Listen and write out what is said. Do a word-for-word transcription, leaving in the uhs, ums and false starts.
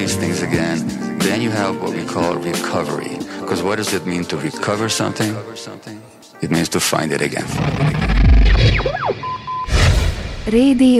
these things again, then you have what we call recovery. Because what does it mean to recover something? It means to find it again. Radio